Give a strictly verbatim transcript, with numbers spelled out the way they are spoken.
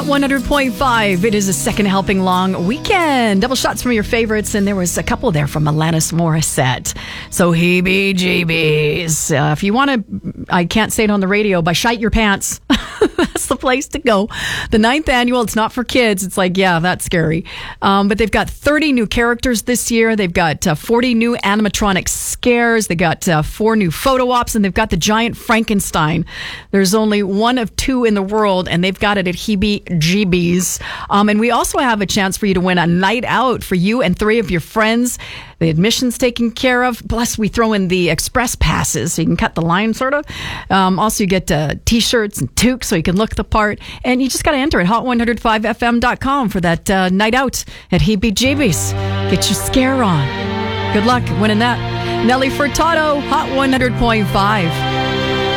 Hot one hundred point five. It is a second helping long weekend. Double shots from your favorites, and there was a couple there from Alanis Morissette. So heebie-jeebies. Uh, if you want to, I can't say it on the radio, but shite your pants. That's the place to go. The ninth annual, it's not for kids. It's like, yeah, that's scary. Um, but they've got thirty new characters this year. They've got uh, forty new animatronic scares. They got uh, four new photo ops, and they've got the giant Frankenstein. There's only one of two in the world, and they've got it at heebie-jeebies. Um, and we also have a chance for you to win a night out for you and three of your friends. The admission's taken care of. Plus, we throw in the express passes so you can cut the line, sort of. Um, also, you get uh, T-shirts and toques so you can look the part. And you just got to enter at hot one oh five f m dot com for that uh, night out at heebie-jeebies. Get your scare on. Good luck winning that. Nelly Furtado, Hot one hundred point five.